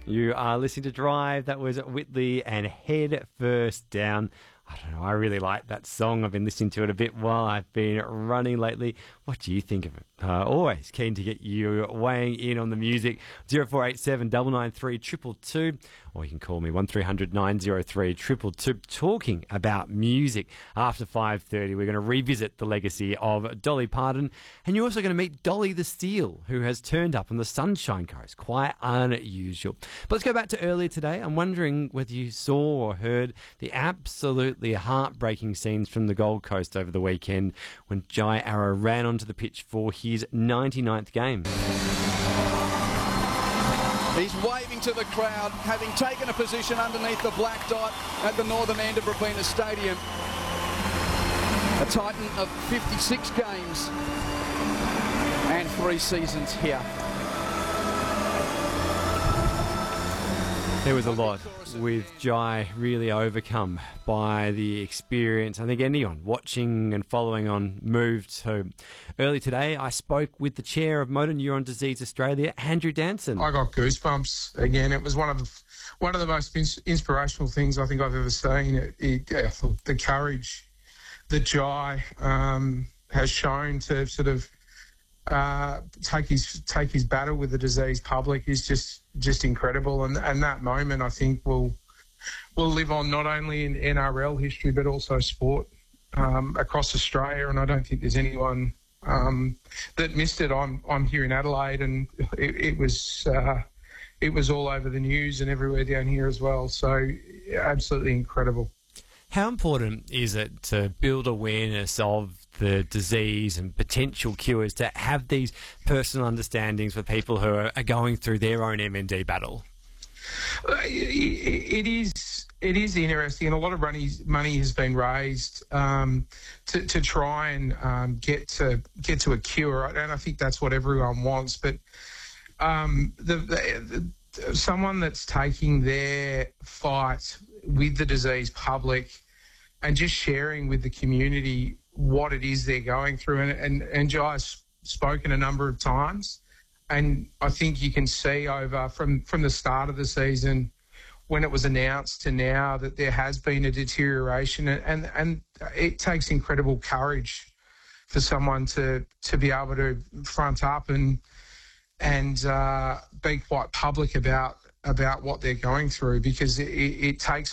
You are listening to Drive. That was Whitley and Head First Down. I don't know, I really like that song. I've been listening to it a bit while I've been running lately. What do you think of it? Always keen to get you weighing in on the music. 0487 993 222, or you can call me 1300 903 222. Talking about music after 5:30, we're going to revisit the legacy of Dolly Parton, and you're also going to meet Dolly the Steel, who has turned up on the Sunshine Coast. Quite unusual. But let's go back to earlier today. I'm wondering whether you saw or heard the absolutely heartbreaking scenes from the Gold Coast over the weekend when Jai Arrow ran onto the pitch for his 99th game. He's waving to the crowd, having taken a position underneath the black dot at the northern end of Robina Stadium. A Titan of 56 games and 3 seasons here. There was a lot with Jai really overcome by the experience. I think anyone watching and following on moved home. Early today, I spoke with the chair of Motor Neuron Disease Australia, Andrew Danson. I got goosebumps again. It was one of the most inspirational things I think I've ever seen. I thought the courage that Jai has shown to sort of take his battle with the disease public is just incredible, and that moment I think will live on not only in NRL history but also sport across Australia. And I don't think there's anyone that missed it. I'm here in Adelaide, and it was all over the news and everywhere down here as well. So absolutely incredible. How important is it to build awareness of the disease and potential cures, to have these personal understandings for people who are going through their own MND battle? It is interesting, and a lot of money has been raised to try and get to a cure, and I think that's what everyone wants. But someone that's taking their fight with the disease public and just sharing with the community what it is they're going through, and Jai's spoken a number of times, and I think you can see over from the start of the season when it was announced to now that there has been a deterioration, and it takes incredible courage for someone to be able to front up and be quite public about what they're going through, because it takes